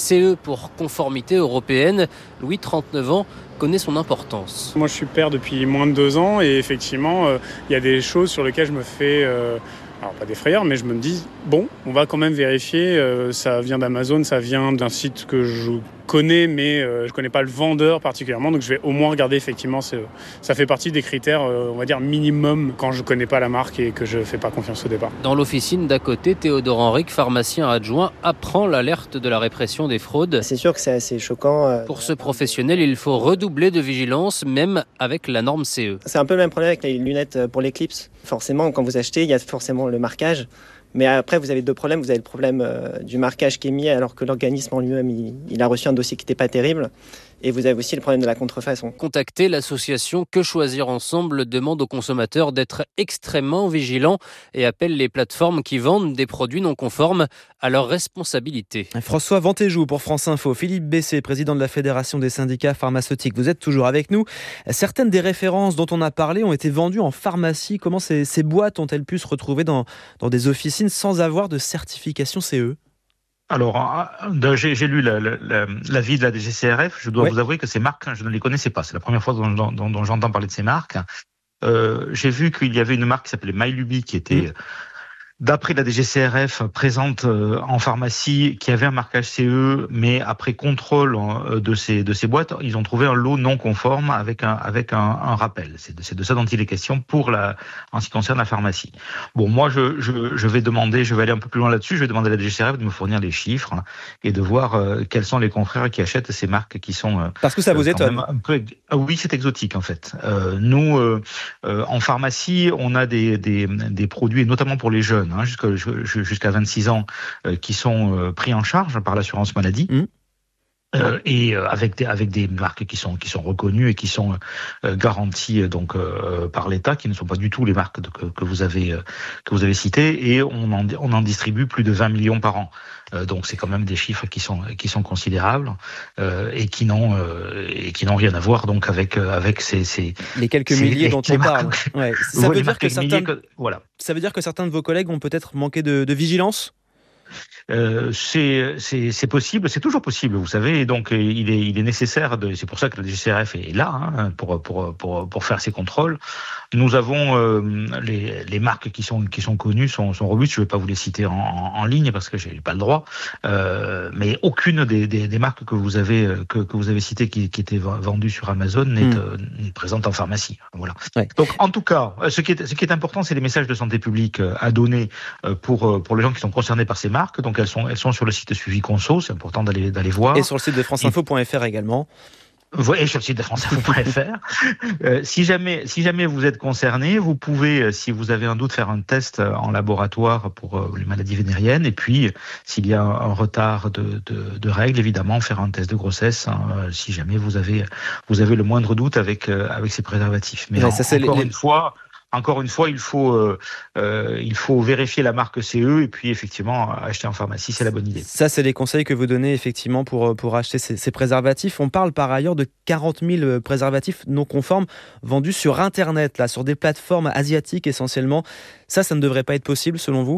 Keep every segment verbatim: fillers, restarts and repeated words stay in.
C E pour conformité européenne. Louis, trente-neuf ans, connaît son importance. Moi, je suis père depuis moins de deux ans et effectivement, il euh, y a des choses sur lesquelles je me fais... Euh Alors pas des frayeurs, mais je me dis, bon, on va quand même vérifier, euh, ça vient d'Amazon, ça vient d'un site que je connais, mais euh, je ne connais pas le vendeur particulièrement, donc je vais au moins regarder effectivement, c'est, ça fait partie des critères, euh, on va dire, minimum quand je ne connais pas la marque et que je ne fais pas confiance au départ. Dans l'officine d'à côté, Théodore Henrique, pharmacien adjoint, apprend l'alerte de la répression des fraudes. C'est sûr que c'est assez choquant. Euh, Pour ce professionnel, il faut redoubler de vigilance, même avec la norme C E. C'est un peu le même problème avec les lunettes pour l'éclipse. Forcément, quand vous achetez, il y a forcément le marquage. Mais après, vous avez deux problèmes. Vous avez le problème euh, du marquage qui est mis alors que l'organisme en lui-même, il, il a reçu un dossier qui n'était pas terrible. Et vous avez aussi le problème de la contrefaçon. Contactez l'association Que Choisir Ensemble demande aux consommateurs d'être extrêmement vigilants et appelle les plateformes qui vendent des produits non conformes à leur responsabilité. François Ventéjou pour France Info. Philippe Bessé, président de la Fédération des syndicats pharmaceutiques. Vous êtes toujours avec nous. Certaines des références dont on a parlé ont été vendues en pharmacie. Comment ces, ces boîtes ont-elles pu se retrouver dans, dans des officines sans avoir de certification C E ? Alors, j'ai, j'ai lu la, la, la, l'avis de la D G C R F. Je dois ouais. vous avouer que ces marques, je ne les connaissais pas. C'est la première fois dont, dont, dont j'entends parler de ces marques. Euh, j'ai vu qu'il y avait une marque qui s'appelait MyLuby qui était... Mmh. D'après la D G C R F, présente en pharmacie, qui avait un marquage C E, mais après contrôle de ces de ces boîtes, ils ont trouvé un lot non conforme avec un avec un, un rappel. C'est de, c'est de ça dont il est question pour la en ce qui concerne la pharmacie. Bon, moi je je je vais demander, je vais aller un peu plus loin là-dessus. Je vais demander à la D G C R F de me fournir les chiffres et de voir euh, quels sont les confrères qui achètent ces marques qui sont euh, parce que ça vous étonne. Un peu, ah oui, c'est exotique en fait. Euh, nous euh, euh, en pharmacie, on a des des des produits, et notamment pour les jeunes. Hein, jusqu'à, jusqu'à vingt-six ans, euh, qui sont euh, pris en charge par l'assurance maladie. Mmh. Euh, et euh, avec des avec des marques qui sont qui sont reconnues et qui sont euh, garanties donc euh, par l'État, qui ne sont pas du tout les marques de, que, que vous avez euh, que vous avez citées, et on en on en distribue plus de vingt millions par an. Euh, donc c'est quand même des chiffres qui sont qui sont considérables euh, et qui n'ont euh, et qui n'ont rien à voir donc avec euh, avec ces, ces les quelques ces, milliers les, dont on parle. Ouais. Ça veut dire que certains que, voilà. Ça veut dire que certains de vos collègues ont peut-être manqué de, de vigilance. Euh, c'est, c'est, c'est possible, c'est toujours possible, vous savez, et donc il est, il est nécessaire, de, c'est pour ça que la D G C R F est là, hein, pour, pour, pour, pour faire ces contrôles. Nous avons euh, les, les marques qui sont, qui sont connues, sont, sont robustes, je ne vais pas vous les citer en, en, en ligne parce que je n'ai pas le droit, euh, mais aucune des, des, des marques que vous avez, que, que vous avez citées qui, qui étaient vendues sur Amazon n'est, mmh. euh, n'est présente en pharmacie. Voilà. Ouais. Donc en tout cas, ce qui est, ce qui est important, c'est les messages de santé publique à donner pour, pour les gens qui sont concernés par ces marques. Donc elles sont, elles sont sur le site Suivi Conso, c'est important d'aller, d'aller voir. Et sur le site de France Info point F R également. Oui, sur le site de France Info point F R. euh, si jamais, si jamais vous êtes concerné, vous pouvez, si vous avez un doute, faire un test en laboratoire pour euh, les maladies vénériennes. Et puis, s'il y a un, un retard de, de, de règles, évidemment, faire un test de grossesse. Hein, euh, si jamais vous avez, vous avez le moindre doute avec euh, avec ces préservatifs. Mais ouais, en, ça, c'est encore les... une fois. Encore une fois, il faut, euh, euh, il faut vérifier la marque C E et puis effectivement acheter en pharmacie, c'est la bonne idée. Ça, c'est les conseils que vous donnez effectivement pour, pour acheter ces, ces préservatifs. On parle par ailleurs de quarante mille préservatifs non conformes vendus sur Internet, là, sur des plateformes asiatiques essentiellement. Ça, ça ne devrait pas être possible selon vous ?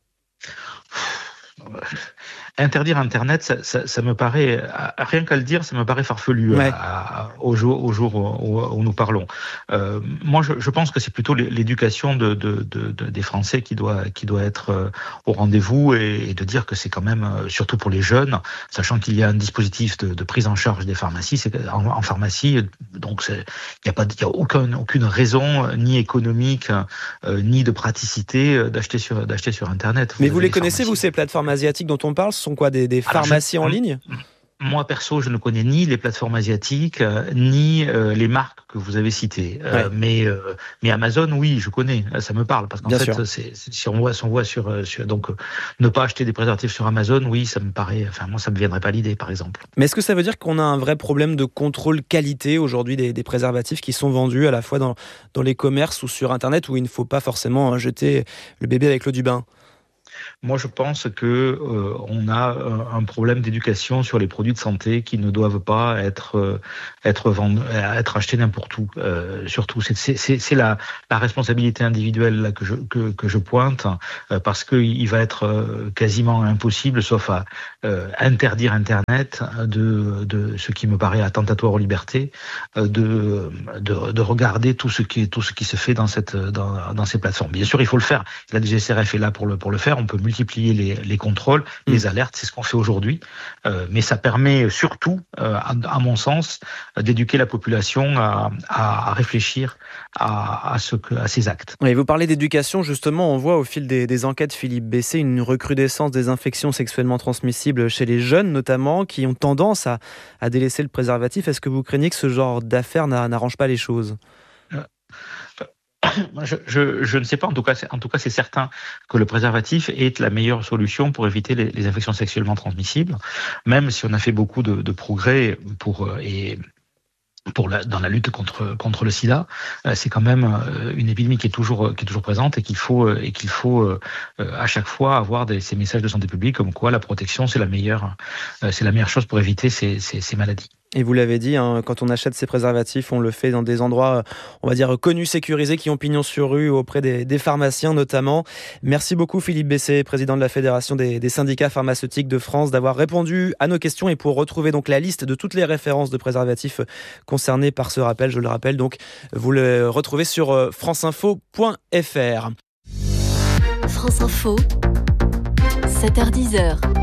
Interdire Internet, ça, ça, ça me paraît, rien qu'à le dire, ça me paraît farfelu ouais. à, à, au jour, au jour où, où nous parlons. Euh, moi, je, je pense que c'est plutôt l'éducation de, de, de, de, des Français qui doit, qui doit être au rendez-vous et, et de dire que c'est quand même, surtout pour les jeunes, sachant qu'il y a un dispositif de, de prise en charge des pharmacies, c'est en, en pharmacie, donc il n'y a pas, il y a aucun, aucune raison ni économique euh, ni de praticité d'acheter sur, d'acheter sur Internet. Vous Mais vous les connaissez, pharmacies. Vous, ces plateformes asiatiques dont on parle? Ce sont quoi, des, des pharmacies Alors, je, en ligne? Moi, perso, je ne connais ni les plateformes asiatiques, euh, ni euh, les marques que vous avez citées. Euh, ouais. mais, euh, mais Amazon, oui, je connais. Ça me parle. Parce qu'en Bien fait, c'est, c'est, si on voit, si on voit sur, sur... Donc, euh, ne pas acheter des préservatifs sur Amazon, oui, ça me paraît... Enfin, moi, ça ne me viendrait pas à l'idée, par exemple. Mais est-ce que ça veut dire qu'on a un vrai problème de contrôle qualité, aujourd'hui, des, des préservatifs qui sont vendus à la fois dans, dans les commerces ou sur Internet, où il ne faut pas forcément jeter le bébé avec l'eau du bain? moi je pense que euh, on a un problème d'éducation sur les produits de santé qui ne doivent pas être euh, être vendus, être achetés n'importe où. Euh, surtout, c'est, c'est, c'est la, la responsabilité individuelle là, que je que, que je pointe, euh, parce que il va être euh, quasiment impossible, sauf à euh, interdire Internet, de de ce qui me paraît attentatoire aux libertés, euh, de, de de regarder tout ce qui tout ce qui se fait dans cette dans dans ces plateformes. Bien sûr, il faut le faire. La D G C R F est là pour le pour le faire. On peut multiplier les les contrôles, mmh. les alertes. C'est ce qu'on fait aujourd'hui. Euh, mais ça permet surtout, euh, à, à mon sens, d'éduquer la population à, à, à réfléchir à, à ce que à ces actes. Oui, vous parlez d'éducation, justement, on voit au fil des, des enquêtes Philippe Bessé une recrudescence des infections sexuellement transmissibles chez les jeunes, notamment, qui ont tendance à, à délaisser le préservatif. Est-ce que vous craignez que ce genre d'affaires n'arrange pas les choses ? Je, je, je ne sais pas, en tout cas, c'est, en tout cas, c'est certain que le préservatif est la meilleure solution pour éviter les, les infections sexuellement transmissibles, même si on a fait beaucoup de, de progrès pour et pour la, dans la lutte contre contre le sida, c'est quand même une épidémie qui est toujours qui est toujours présente et qu'il faut et qu'il faut à chaque fois avoir des, ces messages de santé publique comme quoi la protection c'est la meilleure c'est la meilleure chose pour éviter ces ces, ces maladies. Et vous l'avez dit, hein, quand on achète ces préservatifs, on le fait dans des endroits, on va dire, connus, sécurisés, qui ont pignon sur rue, auprès des, des pharmaciens notamment. Merci beaucoup Philippe Bessé, président de la Fédération des, des syndicats pharmaceutiques de France, d'avoir répondu à nos questions. Et pour retrouver donc la liste de toutes les références de préservatifs concernés par ce rappel, je le rappelle, donc vous le retrouvez sur franceinfo point f r. France Info, sept heures dix.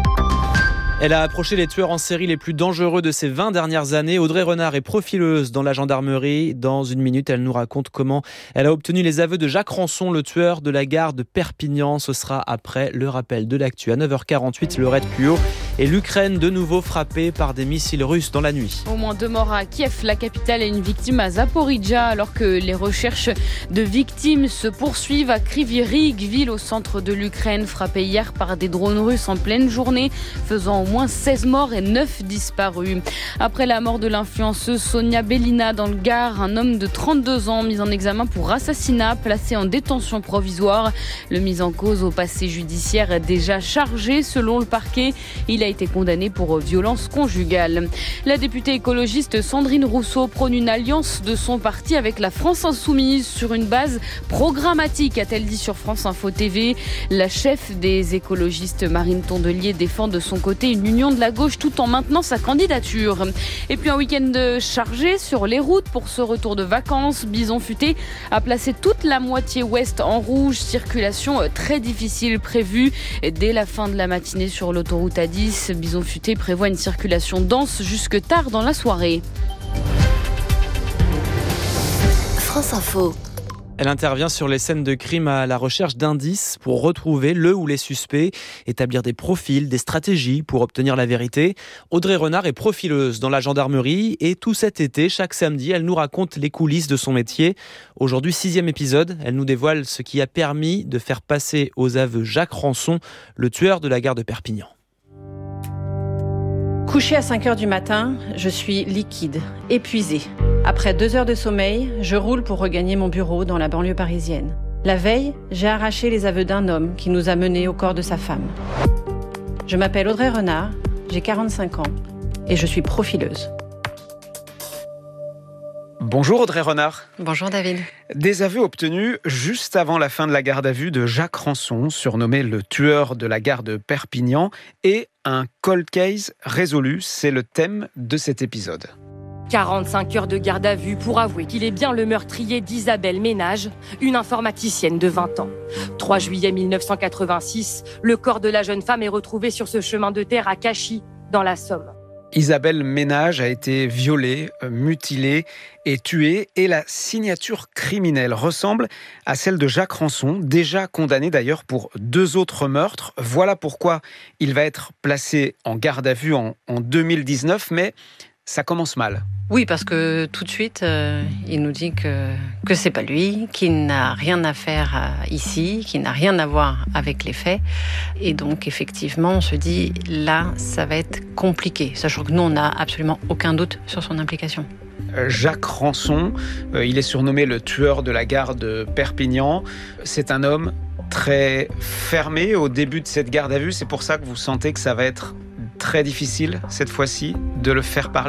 Elle a approché les tueurs en série les plus dangereux de ces vingt dernières années. Audrey Renard est profileuse dans la gendarmerie. Dans une minute, elle nous raconte comment elle a obtenu les aveux de Jacques Rançon, le tueur de la gare de Perpignan. Ce sera après le rappel de l'actu. À neuf heures quarante-huit, le raid plus haut. Et l'Ukraine, de nouveau frappée par des missiles russes dans la nuit. Au moins deux morts à Kiev, la capitale, et une victime à Zaporijjia, alors que les recherches de victimes se poursuivent à Kryvyi Rih, ville au centre de l'Ukraine, frappée hier par des drones russes en pleine journée, faisant au moins seize morts et neuf disparus. Après la mort de l'influenceuse Sonia Belina dans le Gard, un homme de trente-deux ans mis en examen pour assassinat, placé en détention provisoire. Le mis en cause au passé judiciaire est déjà chargé selon le parquet. Il a été condamné pour violence conjugale. La députée écologiste Sandrine Rousseau prône une alliance de son parti avec la France Insoumise sur une base programmatique, a-t-elle dit sur France Info T V. La chef des écologistes Marine Tondelier défend de son côté une union de la gauche tout en maintenant sa candidature. Et puis un week-end chargé sur les routes pour ce retour de vacances. Bison Futé a placé toute la moitié ouest en rouge. Circulation très difficile prévue dès la fin de la matinée sur l'autoroute A dix. Bison Futé prévoit une circulation dense jusque tard dans la soirée. France Info. Elle intervient sur les scènes de crime à la recherche d'indices pour retrouver le ou les suspects, établir des profils, des stratégies pour obtenir la vérité. Audrey Renard est profileuse dans la gendarmerie et tout cet été, chaque samedi, elle nous raconte les coulisses de son métier. Aujourd'hui, sixième épisode, elle nous dévoile ce qui a permis de faire passer aux aveux Jacques Rançon, le tueur de la gare de Perpignan. Couchée à cinq heures du matin, je suis liquide, épuisée. Après deux heures de sommeil, je roule pour regagner mon bureau dans la banlieue parisienne. La veille, j'ai arraché les aveux d'un homme qui nous a menés au corps de sa femme. Je m'appelle Audrey Renard, j'ai quarante-cinq ans et je suis profileuse. Bonjour Audrey Renard. Bonjour David. Des aveux obtenus juste avant la fin de la garde à vue de Jacques Rançon, surnommé le tueur de la gare de Perpignan, et un cold case résolu, c'est le thème de cet épisode. quarante-cinq heures de garde à vue pour avouer qu'il est bien le meurtrier d'Isabelle Ménage, une informaticienne de vingt ans. trois juillet mille neuf cent quatre-vingt-six, le corps de la jeune femme est retrouvé sur ce chemin de terre à Cachy, dans la Somme. Isabelle Ménage a été violée, mutilée et tuée, et la signature criminelle ressemble à celle de Jacques Rançon, déjà condamné d'ailleurs pour deux autres meurtres. Voilà pourquoi il va être placé en garde à vue en, en deux mille dix-neuf, mais ça commence mal. Oui, parce que tout de suite, euh, il nous dit que, que c'est pas lui, qu'il n'a rien à faire euh, ici, qu'il n'a rien à voir avec les faits. Et donc, effectivement, on se dit, là, ça va être compliqué. Sachant que nous, on n'a absolument aucun doute sur son implication. Jacques Rançon. Il est surnommé le tueur de la gare de Perpignan. C'est un homme très fermé au début de cette garde à vue. C'est pour ça que vous sentez que ça va être très difficile, cette fois-ci, de le faire parler ?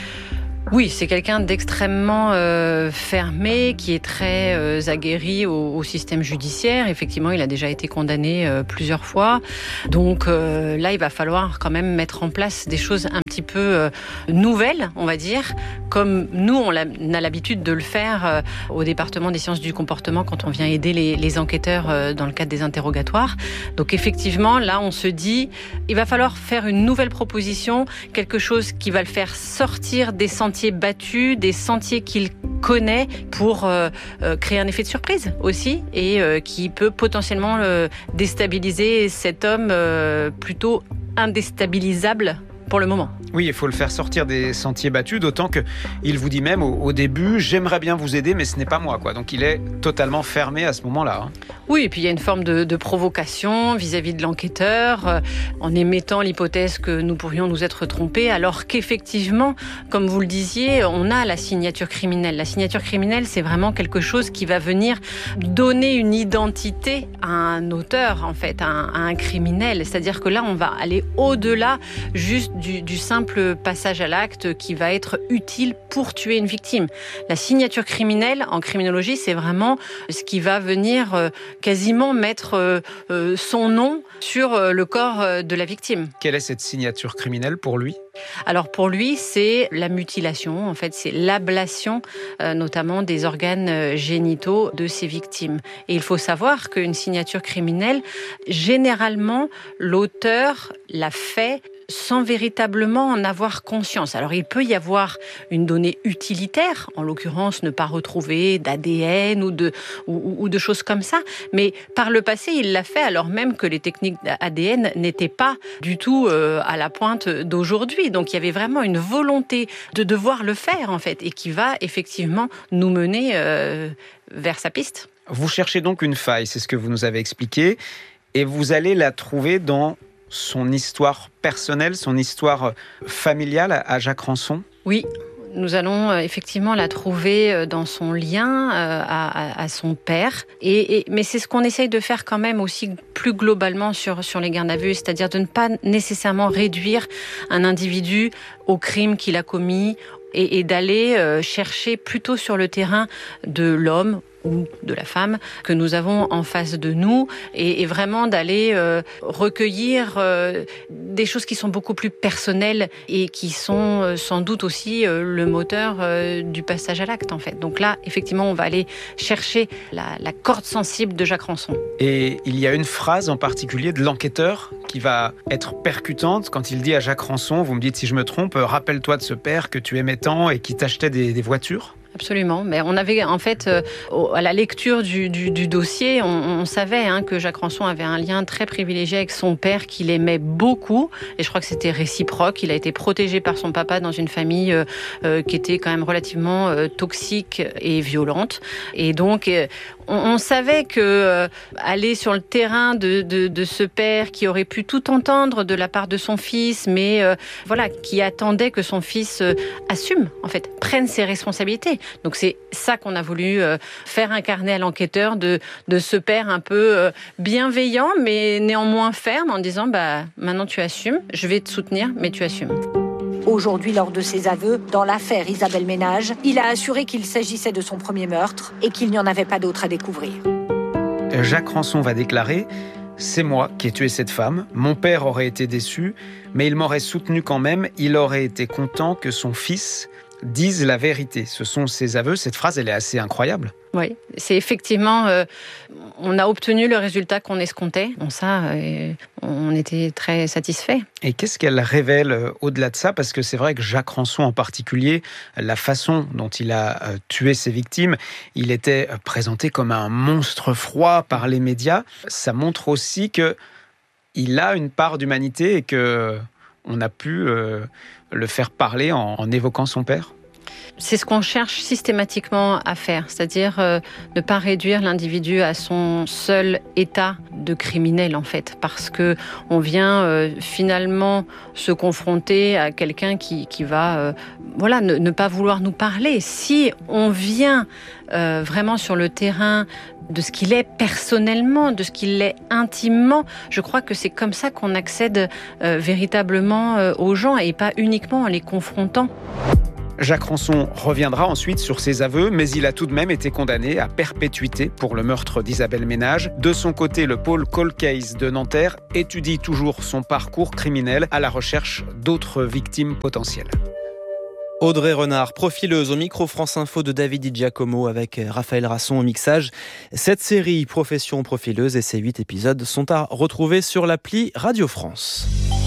Oui, c'est quelqu'un d'extrêmement euh, fermé, qui est très euh, aguerri au, au système judiciaire. Effectivement, il a déjà été condamné euh, plusieurs fois. Donc euh, là, il va falloir quand même mettre en place des choses un petit peu euh, nouvelles, on va dire, comme nous, on a, on a l'habitude de le faire euh, au département des sciences du comportement quand on vient aider les, les enquêteurs euh, dans le cadre des interrogatoires. Donc effectivement, là, on se dit, il va falloir faire une nouvelle proposition, quelque chose qui va le faire sortir des sentiers battus, des sentiers qu'il connaît pour euh, euh, créer un effet de surprise aussi et euh, qui peut potentiellement euh, déstabiliser cet homme euh, plutôt indéstabilisable pour le moment. Oui, il faut le faire sortir des sentiers battus, d'autant qu'il vous dit même au, au début « j'aimerais bien vous aider, mais ce n'est pas moi ». Quoi. Donc il est totalement fermé à ce moment-là. Hein. Oui, et puis il y a une forme de, de provocation vis-à-vis de l'enquêteur, euh, en émettant l'hypothèse que nous pourrions nous être trompés, alors qu'effectivement, comme vous le disiez, on a la signature criminelle. La signature criminelle, c'est vraiment quelque chose qui va venir donner une identité à un auteur, en fait, à un, à un criminel. C'est-à-dire que là, on va aller au-delà juste du, du simple passage à l'acte qui va être utile pour tuer une victime. La signature criminelle, en criminologie, c'est vraiment ce qui va venir euh, quasiment mettre euh, euh, son nom sur euh, le corps euh, de la victime. Quelle est cette signature criminelle pour lui ? Alors pour lui, c'est la mutilation, en fait, c'est l'ablation euh, notamment des organes euh, génitaux de ses victimes. Et il faut savoir qu'une signature criminelle, généralement, l'auteur l'a fait sans véritablement en avoir conscience. Alors il peut y avoir une donnée utilitaire, en l'occurrence ne pas retrouver d'A D N ou de, ou, ou de choses comme ça, mais par le passé il l'a fait alors même que les techniques A D N n'étaient pas du tout euh, à la pointe d'aujourd'hui. Donc il y avait vraiment une volonté de devoir le faire en fait et qui va effectivement nous mener euh, vers sa piste. Vous cherchez donc une faille, c'est ce que vous nous avez expliqué, et vous allez la trouver dans son histoire personnelle, son histoire familiale à Jacques Rançon ? Oui, nous allons effectivement la trouver dans son lien à, à, à son père. Et, et, mais c'est ce qu'on essaye de faire quand même aussi plus globalement sur, sur les gardes à vue, c'est-à-dire de ne pas nécessairement réduire un individu au crime qu'il a commis et, et d'aller chercher plutôt sur le terrain de l'homme ou de la femme que nous avons en face de nous et, et vraiment d'aller euh, recueillir euh, des choses qui sont beaucoup plus personnelles et qui sont euh, sans doute aussi euh, le moteur euh, du passage à l'acte en fait. Donc là, effectivement, on va aller chercher la, la corde sensible de Jacques Rançon. Et il y a une phrase en particulier de l'enquêteur qui va être percutante quand il dit à Jacques Rançon, vous me dites si je me trompe, rappelle-toi de ce père que tu aimais tant et qui t'achetait des, des voitures. Absolument. Mais on avait en fait, euh, à la lecture du, du, du dossier, on, on savait hein, que Jacques Rançon avait un lien très privilégié avec son père qu'il aimait beaucoup. Et je crois que c'était réciproque. Il a été protégé par son papa dans une famille euh, euh, qui était quand même relativement euh, toxique et violente. Et donc, euh, on, on savait que euh, aller sur le terrain de, de, de ce père qui aurait pu tout entendre de la part de son fils, mais euh, voilà, qui attendait que son fils euh, assume, en fait, prenne ses responsabilités. Donc c'est ça qu'on a voulu euh, faire incarner à l'enquêteur de, de ce père un peu euh, bienveillant mais néanmoins ferme en disant bah, maintenant tu assumes, je vais te soutenir mais tu assumes. Aujourd'hui, lors de ses aveux, dans l'affaire Isabelle Ménage, il a assuré qu'il s'agissait de son premier meurtre et qu'il n'y en avait pas d'autre à découvrir. Jacques Rançon va déclarer « C'est moi qui ai tué cette femme, mon père aurait été déçu, mais il m'aurait soutenu quand même, il aurait été content que son fils disent la vérité ». Ce sont ses aveux. Cette phrase, elle est assez incroyable. Oui, c'est effectivement... Euh, on a obtenu le résultat qu'on escomptait. Bon, ça, euh, on était très satisfaits. Et qu'est-ce qu'elle révèle euh, au-delà de ça ? Parce que c'est vrai que Jacques Rançon en particulier, la façon dont il a euh, tué ses victimes, il était euh, présenté comme un monstre froid par les médias. Ça montre aussi qu'il a une part d'humanité et qu'on a pu euh, le faire parler en, en évoquant son père. C'est ce qu'on cherche systématiquement à faire, c'est-à-dire euh, ne pas réduire l'individu à son seul état de criminel en fait, parce que on vient euh, finalement se confronter à quelqu'un qui, qui va euh, voilà, ne, ne pas vouloir nous parler. Si on vient euh, vraiment sur le terrain de ce qu'il est personnellement, de ce qu'il est intimement, je crois que c'est comme ça qu'on accède euh, véritablement euh, aux gens et pas uniquement en les confrontant. Jacques Ranson reviendra ensuite sur ses aveux, mais il a tout de même été condamné à perpétuité pour le meurtre d'Isabelle Ménage. De son côté, le pôle Cold Case de Nanterre étudie toujours son parcours criminel à la recherche d'autres victimes potentielles. Audrey Renard, profileuse au micro France Info de David Di Giacomo avec Raphaël Rasson au mixage. Cette série Profession profileuse et ses huit épisodes sont à retrouver sur l'appli Radio France.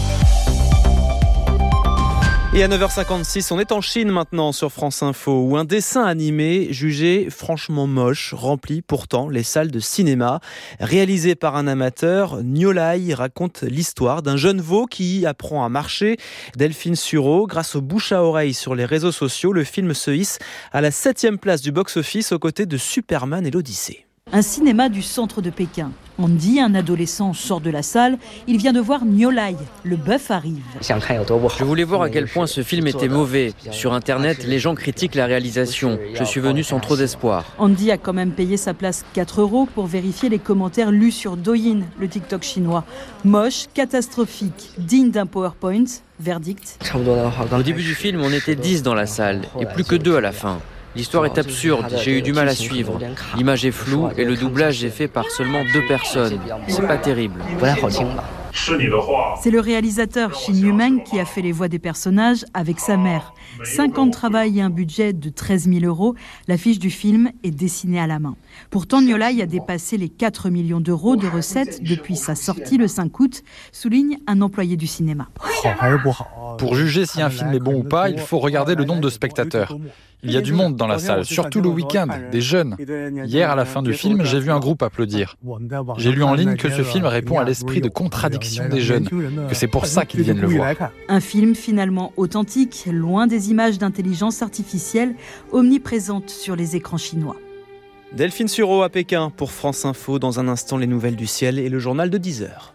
Et à neuf heures cinquante-six, on est en Chine maintenant sur France Info, où un dessin animé jugé franchement moche remplit pourtant les salles de cinéma. Réalisé par un amateur, Niolai raconte l'histoire d'un jeune veau qui apprend à marcher. Delphine Sureau, grâce au bouche à oreille sur les réseaux sociaux, le film se hisse à la septième place du box-office aux côtés de Superman et l'Odyssée. Un cinéma du centre de Pékin. Andy, un adolescent, sort de la salle. Il vient de voir Niolai. Le bœuf arrive. Je voulais voir à quel point ce film était mauvais. Sur Internet, les gens critiquent la réalisation. Je suis venu sans trop d'espoir. Andy a quand même payé sa place quatre euros pour vérifier les commentaires lus sur Douyin, le TikTok chinois. Moche, catastrophique, digne d'un PowerPoint. Verdict. Au début du film, on était dix dans la salle et plus que deux à la fin. L'histoire est absurde, j'ai eu du mal à suivre. L'image est floue et le doublage est fait par seulement deux personnes. C'est pas terrible. C'est le réalisateur Shin Yu-meng qui a fait les voix des personnages avec sa mère. Cinq ans de travail et un budget de treize mille euros. L'affiche du film est dessinée à la main. Pourtant, Niolai a dépassé les quatre millions d'euros de recettes depuis sa sortie le cinq août, souligne un employé du cinéma. Pour juger si un film est bon ou pas, il faut regarder le nombre de spectateurs. Il y a du monde dans la salle, surtout le week-end, des jeunes. Hier, à la fin du film, j'ai vu un groupe applaudir. J'ai lu en ligne que ce film répond à l'esprit de contradiction des jeunes, que c'est pour ça qu'ils viennent le voir. Un film finalement authentique, loin des images d'intelligence artificielle omniprésentes sur les écrans chinois. Delphine Sureau à Pékin pour France Info. Dans un instant, les nouvelles du ciel et le journal de dix heures.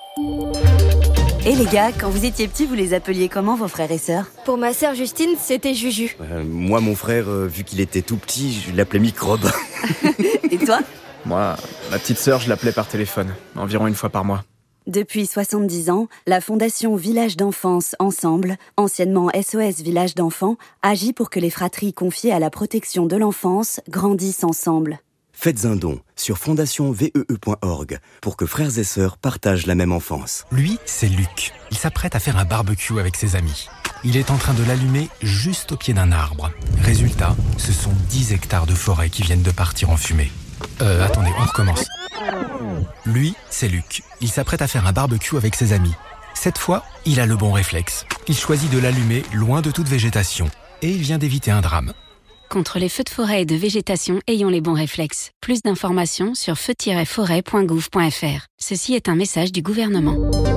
Et les gars, quand vous étiez petits, vous les appeliez comment vos frères et sœurs ? Pour ma sœur Justine, c'était Juju. Euh, moi, mon frère, euh, vu qu'il était tout petit, je l'appelais Microbe. Et toi ? Moi, ma petite sœur, je l'appelais par téléphone, environ une fois par mois. Depuis soixante-dix ans, la Fondation Village d'Enfance Ensemble, anciennement S O S Village d'Enfants, agit pour que les fratries confiées à la protection de l'enfance grandissent ensemble. Faites un don sur fondation vee point org pour que frères et sœurs partagent la même enfance. Lui, c'est Luc. Il s'apprête à faire un barbecue avec ses amis. Il est en train de l'allumer juste au pied d'un arbre. Résultat, ce sont dix hectares de forêt qui viennent de partir en fumée. Euh, attendez, on recommence. Lui, c'est Luc. Il s'apprête à faire un barbecue avec ses amis. Cette fois, il a le bon réflexe. Il choisit de l'allumer loin de toute végétation. Et il vient d'éviter un drame. Contre les feux de forêt et de végétation, ayons les bons réflexes. Plus d'informations sur feu tiret forêt point gouv point f r. Ceci est un message du gouvernement.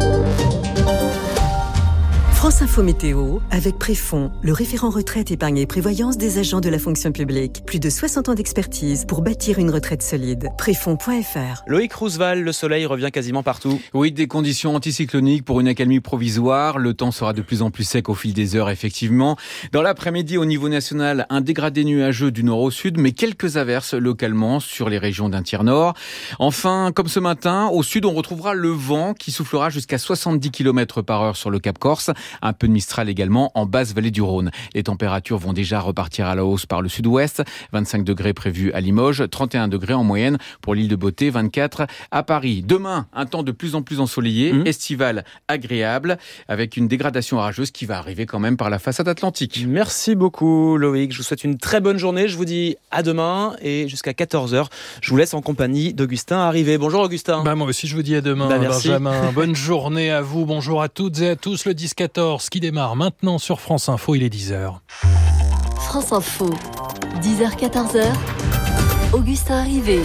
France Info Météo, avec Préfond, le référent retraite, épargne et prévoyance des agents de la fonction publique. Plus de soixante ans d'expertise pour bâtir une retraite solide. Préfond point f r. Loïc Roosevelt, le soleil revient quasiment partout. Oui, des conditions anticycloniques pour une accalmie provisoire. Le temps sera de plus en plus sec au fil des heures, effectivement. Dans l'après-midi, au niveau national, un dégradé nuageux du nord au sud, mais quelques averses localement sur les régions d'un tiers nord. Enfin, comme ce matin, au sud, on retrouvera le vent qui soufflera jusqu'à soixante-dix kilomètres par heure sur le Cap Corse. Un peu de Mistral également en basse vallée du Rhône. Les températures vont déjà repartir à la hausse par le sud-ouest. vingt-cinq degrés prévus à Limoges, trente et un degrés en moyenne pour l'île de Beauté, vingt-quatre à Paris. Demain, un temps de plus en plus ensoleillé, mmh. estival, agréable, avec une dégradation orageuse qui va arriver quand même par la façade atlantique. Merci beaucoup Loïc, je vous souhaite une très bonne journée. Je vous dis à demain et jusqu'à quatorze heures. Je vous laisse en compagnie d'Augustin Arrivé. Bonjour Augustin. Bah moi aussi je vous dis à demain bah, Benjamin. Bonne journée à vous, bonjour à toutes et à tous. Le dix quatorze qui démarre maintenant sur France Info, il est dix heures. France Info, dix heures quatorze heures, Augustin Arrivé.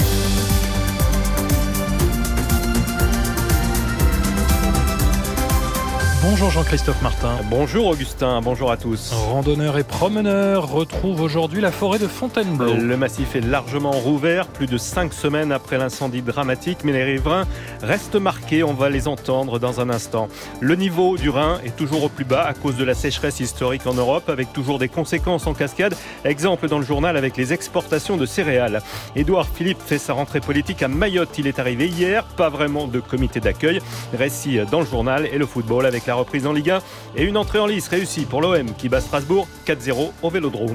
Bonjour Jean-Christophe Martin. Bonjour Augustin, bonjour à tous. Randonneurs et promeneurs retrouvent aujourd'hui la forêt de Fontainebleau. Le massif est largement rouvert, plus de cinq semaines après l'incendie dramatique, mais les riverains restent marqués, on va les entendre dans un instant. Le niveau du Rhin est toujours au plus bas à cause de la sécheresse historique en Europe, avec toujours des conséquences en cascade. Exemple dans le journal avec les exportations de céréales. Édouard Philippe fait sa rentrée politique à Mayotte. Il est arrivé hier, pas vraiment de comité d'accueil. Récit dans le journal et le football avec la reprise en Ligue un et une entrée en lice réussie pour l'O M qui bat Strasbourg quatre zéro au Vélodrome.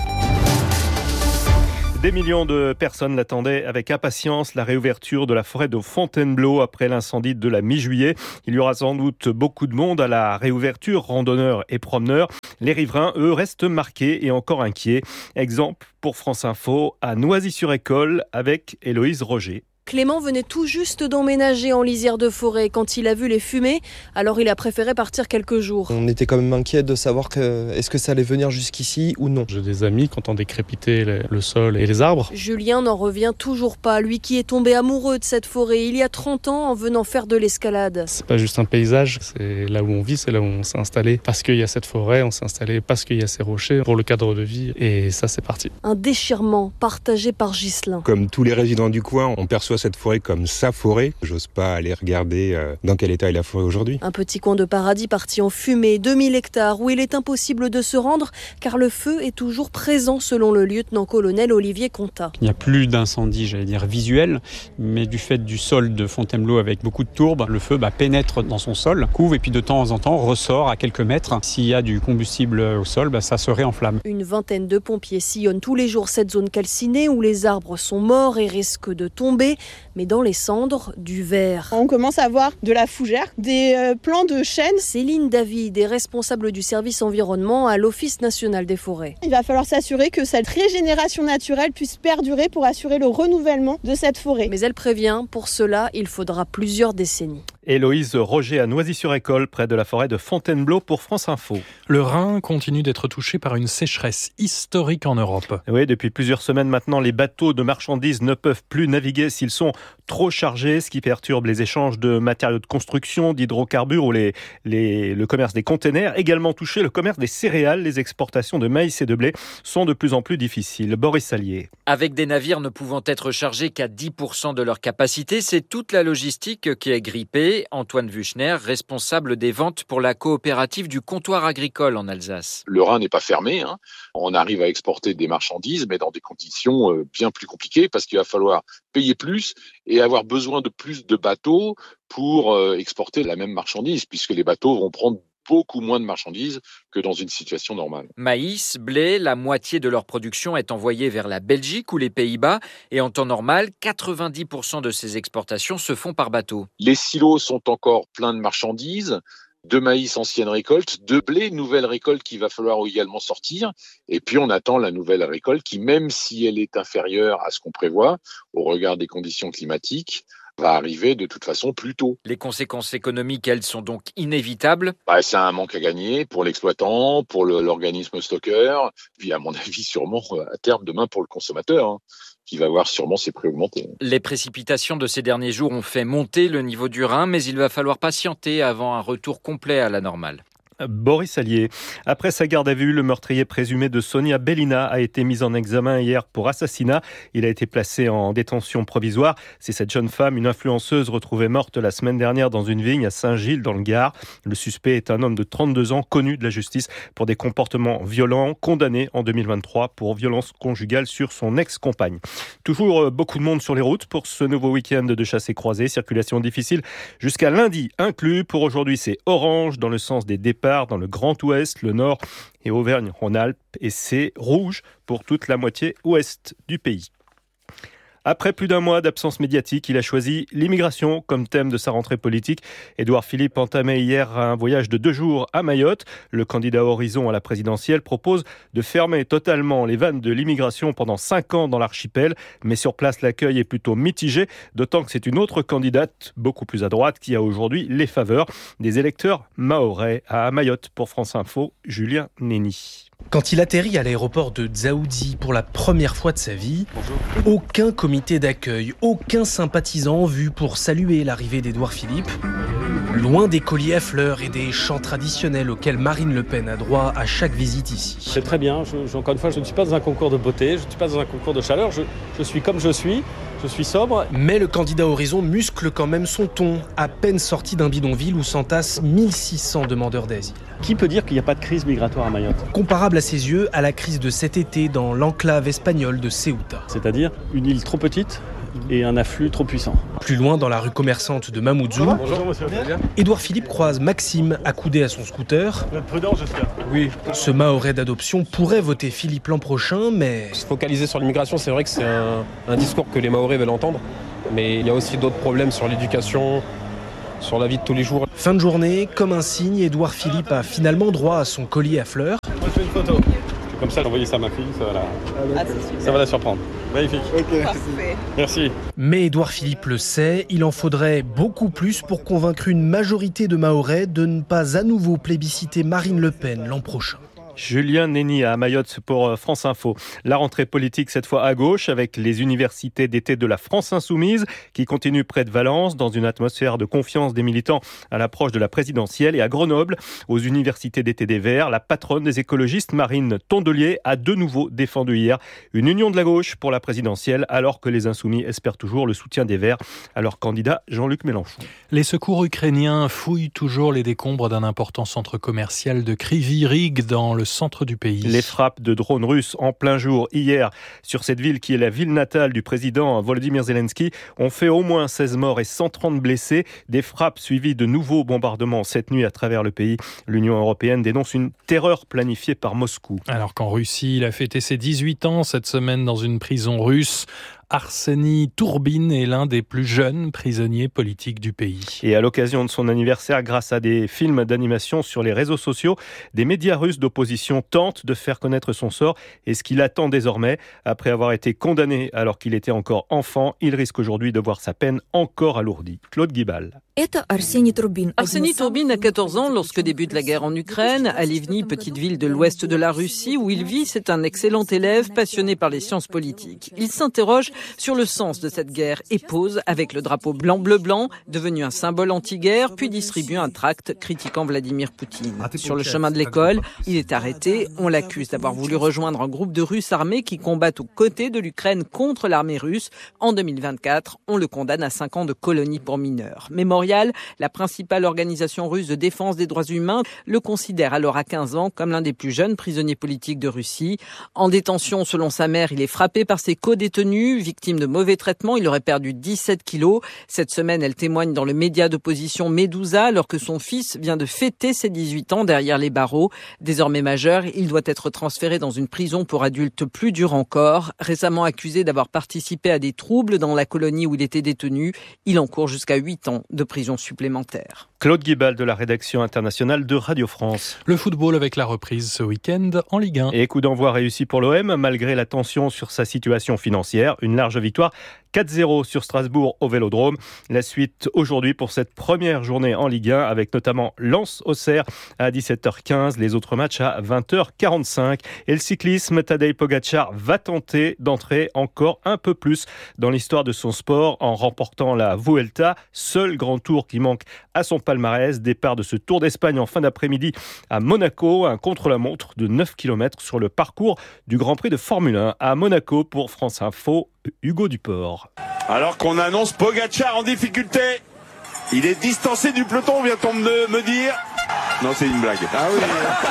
Des millions de personnes l'attendaient avec impatience, la réouverture de la forêt de Fontainebleau après l'incendie de la mi-juillet. Il y aura sans doute beaucoup de monde à la réouverture, randonneurs et promeneurs. Les riverains, eux, restent marqués et encore inquiets. Exemple pour France Info à Noisy-sur-École avec Héloïse Roger. Clément venait tout juste d'emménager en lisière de forêt. Quand il a vu les fumées, alors il a préféré partir quelques jours. On était quand même inquiet de savoir que, est-ce que ça allait venir jusqu'ici ou non. J'ai des amis qui ont décrépité le, le sol et les arbres. Julien n'en revient toujours pas, lui qui est tombé amoureux de cette forêt il y a trente ans en venant faire de l'escalade. C'est pas juste un paysage, c'est là où on vit, c'est là où on s'est installé. Parce qu'il y a cette forêt, on s'est installé parce qu'il y a ces rochers pour le cadre de vie et ça c'est parti. Un déchirement partagé par Ghislain. Comme tous les résidents du coin, on perçoit cette forêt comme sa forêt. J'ose pas aller regarder euh, dans quel état est la forêt aujourd'hui. Un petit coin de paradis parti en fumée, deux mille hectares, où il est impossible de se rendre car le feu est toujours présent selon le lieutenant-colonel Olivier Contat. Il n'y a plus d'incendie, j'allais dire visuel, mais du fait du sol de Fontainebleau avec beaucoup de tourbes, le feu bah, pénètre dans son sol, couvre et puis de temps en temps ressort à quelques mètres. S'il y a du combustible au sol, bah, ça se réenflamme. Une vingtaine de pompiers sillonnent tous les jours cette zone calcinée où les arbres sont morts et risquent de tomber. Mais dans les cendres, du verre. On commence à voir de la fougère, des euh, plants de chêne. Céline David est responsable du service environnement à l'Office national des forêts. Il va falloir s'assurer que cette régénération naturelle puisse perdurer pour assurer le renouvellement de cette forêt. Mais elle prévient, pour cela, il faudra plusieurs décennies. Héloïse Roger à Noisy-sur-École, près de la forêt de Fontainebleau pour France Info. Le Rhin continue d'être touché par une sécheresse historique en Europe. Oui, depuis plusieurs semaines maintenant, les bateaux de marchandises ne peuvent plus naviguer s'ils sont trop chargés, ce qui perturbe les échanges de matériaux de construction, d'hydrocarbures ou les, les, le commerce des containers. Également touché le commerce des céréales. Les exportations de maïs et de blé sont de plus en plus difficiles. Boris Sallier. Avec des navires ne pouvant être chargés qu'à dix pour cent de leur capacité, c'est toute la logistique qui est grippée. Antoine Vuchner, responsable des ventes pour la coopérative du comptoir agricole en Alsace. Le Rhin n'est pas fermé. Hein. On arrive à exporter des marchandises, mais dans des conditions bien plus compliquées parce qu'il va falloir payer plus et avoir besoin de plus de bateaux pour exporter la même marchandise, puisque les bateaux vont prendre beaucoup moins de marchandises que dans une situation normale. Maïs, blé, la moitié de leur production est envoyée vers la Belgique ou les Pays-Bas et en temps normal, quatre-vingt-dix pour cent de ces exportations se font par bateau. Les silos sont encore pleins de marchandises, de maïs ancienne récolte, de blé nouvelle récolte qu'il va falloir également sortir et puis on attend la nouvelle récolte qui, même si elle est inférieure à ce qu'on prévoit au regard des conditions climatiques, va arriver de toute façon plus tôt. Les conséquences économiques, elles, sont donc inévitables. Bah, c'est un manque à gagner pour l'exploitant, pour le, l'organisme stockeur, puis à mon avis sûrement à terme demain pour le consommateur, hein, qui va voir sûrement ses prix augmenter. Les précipitations de ces derniers jours ont fait monter le niveau du Rhin, mais il va falloir patienter avant un retour complet à la normale. Boris Sallier. Après sa garde à vue, le meurtrier présumé de Sonia Bellina a été mis en examen hier pour assassinat. Il a été placé en détention provisoire. C'est cette jeune femme, une influenceuse, retrouvée morte la semaine dernière dans une vigne à Saint-Gilles, dans le Gard. Le suspect est un homme de trente-deux ans, connu de la justice pour des comportements violents, condamné en deux mille vingt-trois pour violence conjugale sur son ex-compagne. Toujours beaucoup de monde sur les routes pour ce nouveau week-end de chassés croisés. Circulation difficile jusqu'à lundi inclus. Pour aujourd'hui, c'est orange dans le sens des départs dans le Grand Ouest, le Nord et Auvergne-Rhône-Alpes, et c'est rouge pour toute la moitié ouest du pays. Après plus d'un mois d'absence médiatique, il a choisi l'immigration comme thème de sa rentrée politique. Édouard Philippe entamait hier un voyage de deux jours à Mayotte. Le candidat Horizon à la présidentielle propose de fermer totalement les vannes de l'immigration pendant cinq ans dans l'archipel. Mais sur place, l'accueil est plutôt mitigé, d'autant que c'est une autre candidate, beaucoup plus à droite, qui a aujourd'hui les faveurs des électeurs mahorais. À Mayotte, pour France Info, Julien Néni. Quand il atterrit à l'aéroport de Dzaoudzi pour la première fois de sa vie, Bonjour. Aucun comité d'accueil, aucun sympathisant en vue pour saluer l'arrivée d'Édouard Philippe. Loin des colliers à fleurs et des chants traditionnels auxquels Marine Le Pen a droit à chaque visite ici. C'est très bien, je, je, encore une fois, je ne suis pas dans un concours de beauté, je ne suis pas dans un concours de chaleur, je, je suis comme je suis. Je suis sobre. Mais le candidat Horizon muscle quand même son ton, à peine sorti d'un bidonville où s'entassent mille six cents demandeurs d'asile. Qui peut dire qu'il n'y a pas de crise migratoire à Mayotte ? Comparable à ses yeux à la crise de cet été dans l'enclave espagnole de Ceuta. C'est-à-dire une île trop petite et un afflux trop puissant. Plus loin, dans la rue commerçante de Mamoudzou, Bonjour, monsieur. Édouard Philippe croise Maxime accoudé à son scooter. Vous êtes prudent, j'espère. Oui. Ce Mahorais d'adoption pourrait voter Philippe l'an prochain, mais... Se focaliser sur l'immigration, c'est vrai que c'est un, un discours que les Mahorais veulent entendre, mais il y a aussi d'autres problèmes sur l'éducation, sur la vie de tous les jours. Fin de journée, comme un signe, Édouard Philippe a finalement droit à son collier à fleurs. Moi, je fais une photo. Comme ça, j'ai envoyé ça à ma fille, ça va la, ah, ça va la surprendre. Magnifique. Okay. Parfait. Merci. Mais Édouard Philippe le sait, il en faudrait beaucoup plus pour convaincre une majorité de Mahorais de ne pas à nouveau plébisciter Marine Le Pen l'an prochain. Julien Néni à Mayotte pour France Info. La rentrée politique cette fois à gauche avec les universités d'été de la France Insoumise qui continuent près de Valence dans une atmosphère de confiance des militants à l'approche de la présidentielle, et à Grenoble aux universités d'été des Verts. La patronne des écologistes Marine Tondelier a de nouveau défendu hier une union de la gauche pour la présidentielle alors que les Insoumis espèrent toujours le soutien des Verts à leur candidat Jean-Luc Mélenchon. Les secours ukrainiens fouillent toujours les décombres d'un important centre commercial de Kryvyi Rih dans le centre du pays. Les frappes de drones russes en plein jour hier sur cette ville qui est la ville natale du président Volodymyr Zelensky ont fait au moins seize morts et cent trente blessés. Des frappes suivies de nouveaux bombardements cette nuit à travers le pays. L'Union européenne dénonce une terreur planifiée par Moscou. Alors qu'en Russie, il a fêté ses dix-huit ans cette semaine dans une prison russe. Arseny Tourbine est l'un des plus jeunes prisonniers politiques du pays. Et à l'occasion de son anniversaire, grâce à des films d'animation sur les réseaux sociaux, des médias russes d'opposition tentent de faire connaître son sort et ce qu'il attend désormais. Après avoir été condamné alors qu'il était encore enfant, il risque aujourd'hui de voir sa peine encore alourdie. Claude Guibal. Arseny Tourbine a quatorze ans lorsque débute la guerre en Ukraine. À Livny, petite ville de l'ouest de la Russie où il vit, c'est un excellent élève passionné par les sciences politiques. Il s'interroge sur le sens de cette guerre et pose avec le drapeau blanc-bleu-blanc, devenu un symbole anti-guerre, puis distribue un tract critiquant Vladimir Poutine. Sur le chemin de l'école, il est arrêté. On l'accuse d'avoir voulu rejoindre un groupe de Russes armés qui combattent aux côtés de l'Ukraine contre l'armée russe. En deux mille vingt-quatre, on le condamne à cinq ans de colonie pour mineurs. Mémorial, la principale organisation russe de défense des droits humains, le considère alors à quinze ans comme l'un des plus jeunes prisonniers politiques de Russie. En détention, selon sa mère, il est frappé par ses co-détenus. Victime de mauvais traitements, il aurait perdu dix-sept kilos. Cette semaine, elle témoigne dans le média d'opposition Medusa alors que son fils vient de fêter ses dix-huit ans derrière les barreaux. Désormais majeur, il doit être transféré dans une prison pour adultes plus dure encore. Récemment accusé d'avoir participé à des troubles dans la colonie où il était détenu, il encourt jusqu'à huit ans de prison supplémentaire. Claude Guibal de la rédaction internationale de Radio France. Le football avec la reprise ce week-end en Ligue un. Et coup d'envoi réussi pour l'O M malgré la tension sur sa situation financière. Une large victoire quatre zéro sur Strasbourg au Vélodrome. La suite aujourd'hui pour cette première journée en Ligue un avec notamment Lens-Auxerre à dix-sept heures quinze. Les autres matchs à vingt heures quarante-cinq. Et le cyclisme, Tadej Pogačar va tenter d'entrer encore un peu plus dans l'histoire de son sport en remportant la Vuelta. Seul grand tour qui manque à son palmarès. Départ de ce Tour d'Espagne en fin d'après-midi à Monaco. Un contre-la-montre de neuf kilomètres sur le parcours du Grand Prix de Formule un à Monaco pour France Info. Hugo Duport. Alors qu'on annonce Pogačar en difficulté, il est distancé du peloton, vient-on me, me dire. Non, c'est une blague. Ah oui.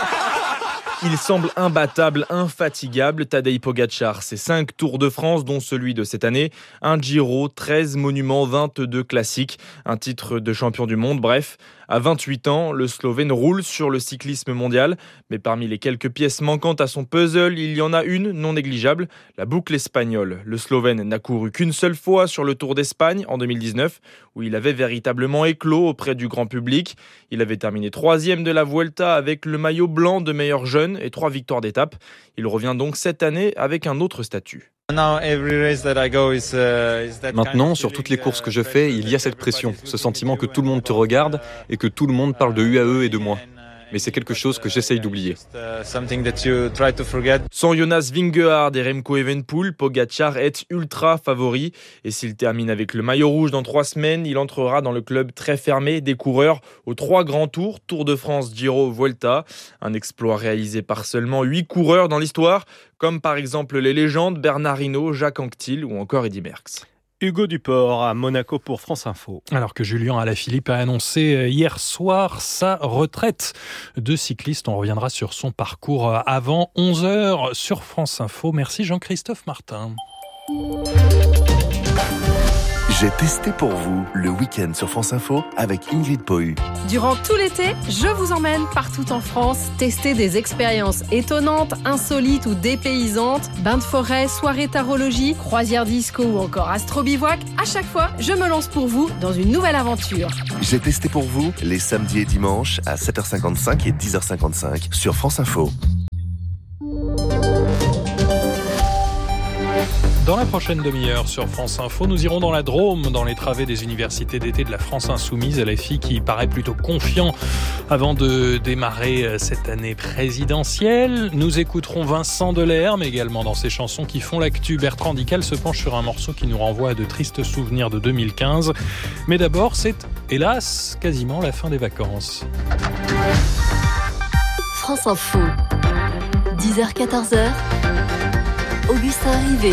Il semble imbattable, infatigable, Tadej Pogačar. C'est cinq Tours de France, dont celui de cette année. Un Giro, treize monuments, vingt-deux classiques. Un titre de champion du monde, bref. À vingt-huit ans, le Slovène roule sur le cyclisme mondial. Mais parmi les quelques pièces manquantes à son puzzle, il y en a une non négligeable, la boucle espagnole. Le Slovène n'a couru qu'une seule fois sur le Tour d'Espagne en deux mille dix-neuf, où il avait véritablement éclos auprès du grand public. Il avait terminé troisième de la Vuelta avec le maillot blanc de meilleur jeune et trois victoires d'étape. Il revient donc cette année avec un autre statut. Maintenant, sur toutes les courses que je fais, il y a cette pression, ce sentiment que tout le monde te regarde et que tout le monde parle de U A E et de moi. mais c'est quelque chose que j'essaye d'oublier. Sans Jonas Vingegaard et Remco Evenepoel, Pogačar est ultra favori. Et s'il termine avec le maillot rouge dans trois semaines, il entrera dans le club très fermé des coureurs aux trois grands tours, Tour de France, Giro, Vuelta. Un exploit réalisé par seulement huit coureurs dans l'histoire, comme par exemple les légendes Bernard Hinault, Jacques Anquetil ou encore Eddy Merckx. Hugo Duport à Monaco pour France Info. Alors que Julien Alaphilippe a annoncé hier soir sa retraite de cycliste, on reviendra sur son parcours avant onze heures sur France Info. Merci Jean-Christophe Martin. J'ai testé pour vous le week-end sur France Info avec Ingrid Pohu. Durant tout l'été, je vous emmène partout en France tester des expériences étonnantes, insolites ou dépaysantes. Bains de forêt, soirée tarologie, croisière disco ou encore astro-bivouac. À chaque fois, je me lance pour vous dans une nouvelle aventure. J'ai testé pour vous les samedis et dimanches à sept heures cinquante-cinq et dix heures cinquante-cinq sur France Info. Dans la prochaine demi-heure sur France Info, nous irons dans la Drôme, dans les travées des universités d'été de la France Insoumise. L F I qui paraît plutôt confiant avant de démarrer cette année présidentielle. Nous écouterons Vincent Delerme, mais également dans ses chansons qui font l'actu. Bertrand Dical se penche sur un morceau qui nous renvoie à de tristes souvenirs de deux mille quinze. Mais d'abord, c'est hélas quasiment la fin des vacances. France Info, dix heures quatorze heures, Augustin Rivet.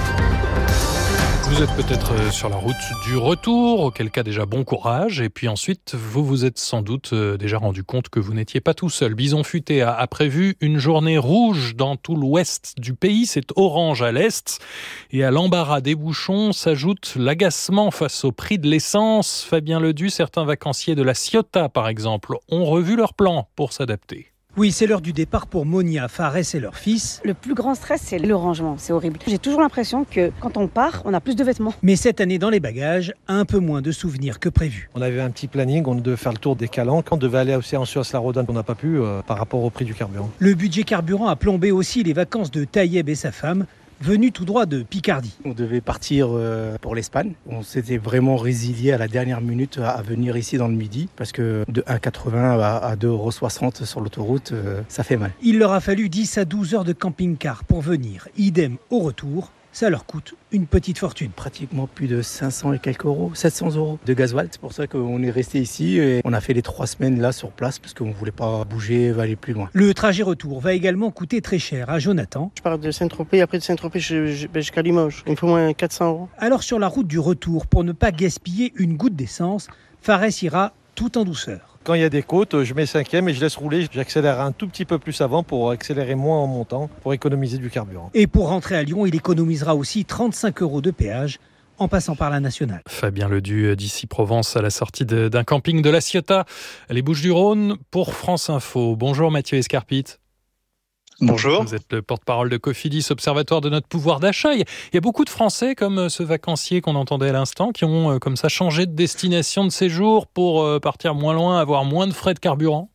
Vous êtes peut-être sur la route du retour, auquel cas déjà bon courage. Et puis ensuite, vous vous êtes sans doute déjà rendu compte que vous n'étiez pas tout seul. Bison Futé a, a prévu une journée rouge dans tout l'ouest du pays. C'est orange à l'est. Et à l'embarras des bouchons s'ajoute l'agacement face au prix de l'essence. Fabien Ledu, certains vacanciers de la Ciotat, par exemple, ont revu leur plan pour s'adapter. Oui, c'est l'heure du départ pour Monia, Fares et leur fils. Le plus grand stress, c'est le rangement, c'est horrible. J'ai toujours l'impression que quand on part, on a plus de vêtements. Mais cette année, dans les bagages, un peu moins de souvenirs que prévu. On avait un petit planning, on devait faire le tour des calanques, on devait aller aussi en Suisse-la-Rodane, on n'a pas pu euh, par rapport au prix du carburant. Le budget carburant a plombé aussi les vacances de Taïeb et sa femme, venu tout droit de Picardie. On devait partir pour l'Espagne. On s'était vraiment résilié à la dernière minute à venir ici dans le Midi parce que de un euro quatre-vingts à deux euros soixante sur l'autoroute, ça fait mal. Il leur a fallu dix à douze heures de camping-car pour venir. Idem au retour. Ça leur coûte une petite fortune. Pratiquement plus de cinq cents et quelques euros, sept cents euros de gasoil. C'est pour ça qu'on est resté ici et on a fait les trois semaines là sur place parce qu'on ne voulait pas bouger, aller plus loin. Le trajet retour va également coûter très cher à Jonathan. Je pars de Saint-Tropez, après de Saint-Tropez jusqu'à Limoges. Il me faut moins quatre cents euros. Alors sur la route du retour, pour ne pas gaspiller une goutte d'essence, Fares ira tout en douceur. Quand il y a des côtes, je mets cinquième et je laisse rouler. J'accélère un tout petit peu plus avant pour accélérer moins en montant, pour économiser du carburant. Et pour rentrer à Lyon, il économisera aussi trente-cinq euros de péage en passant par la nationale. Fabien Ledu d'ici Provence à la sortie de, d'un camping de la Ciotat, les Bouches-du-Rhône pour France Info. Bonjour Mathieu Escarpite. Bonjour. Vous êtes le porte-parole de Cofidis, observatoire de notre pouvoir d'achat. Il y a beaucoup de Français, comme ce vacancier qu'on entendait à l'instant, qui ont comme ça changé de destination de séjour pour partir moins loin, avoir moins de frais de carburant.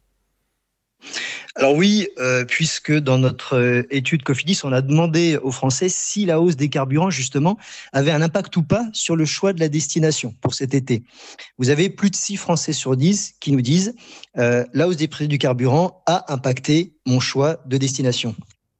Alors oui, euh, puisque dans notre euh, étude Cofidis, on a demandé aux Français si la hausse des carburants, justement, avait un impact ou pas sur le choix de la destination pour cet été. Vous avez plus de six Français sur dix qui nous disent euh, la hausse des prix du carburant a impacté mon choix de destination.